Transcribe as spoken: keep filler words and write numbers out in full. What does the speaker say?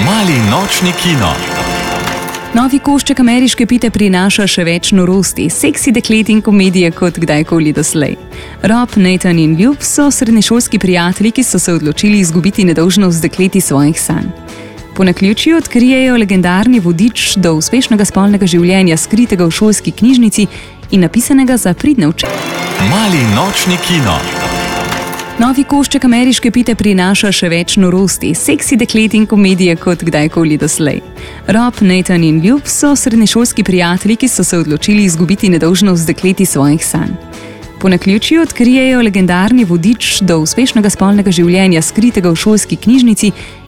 Mali nočni kino. Novi košček ameriške pite prinaša še več norosti, seksi deklet in komedije kot kdajkoli doslej. Rob, Nathan in Ljub so srednješolski prijatelji, ki so se odločili izgubiti nedolžnost dekleti svojih sanj. Po naključju odkrijejo legendarni vodič do uspešnega spolnega življenja, skritega v šolski knjižnici in napisanega za pridne učence. Mali nočni kino. Novi košček ameriške pite prinaša še več norosti, seksi deklet in komedije kot kdajkoli doslej. Rob, Nathan in Ljub so srednješolski prijatelji, ki so se odločili izgubiti nedolžnost dekleti svojih sanj. Po naključju odkrijejo legendarni vodič do uspešnega spolnega življenja, skritega v šolski knjižnici